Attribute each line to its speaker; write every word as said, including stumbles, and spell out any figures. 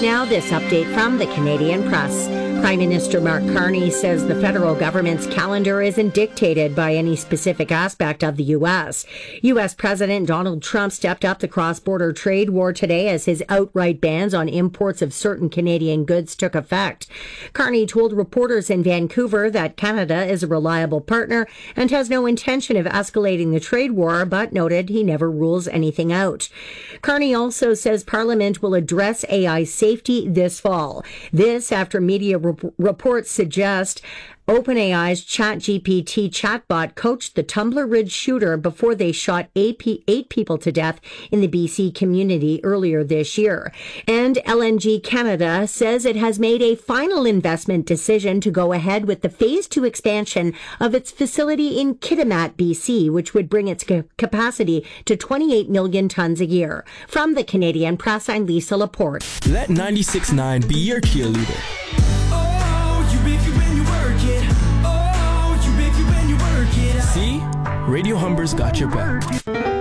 Speaker 1: Now, this update from the Canadian Press. Prime Minister Mark Carney says the federal government's calendar isn't dictated by any specific aspect of the U S. U S. President Donald Trump stepped up the cross-border trade war today as his outright bans on imports of certain Canadian goods took effect. Carney told reporters in Vancouver that Canada is a reliable partner and has no intention of escalating the trade war, but noted he never rules anything out. Carney also says Parliament will address A I safety this fall. This after media reports Reports suggest OpenAI's ChatGPT chatbot coached the Tumbler Ridge shooter before they shot eight people to death in the B C community earlier this year. And L N G Canada says it has made a final investment decision to go ahead with the phase two expansion of its facility in Kitimat, B C, which would bring its ca- capacity to twenty-eight million tons a year. From the Canadian Press, I'm Lisa Laporte.
Speaker 2: Let ninety-six point nine be your cheerleader. See? Radio Humber's got your back.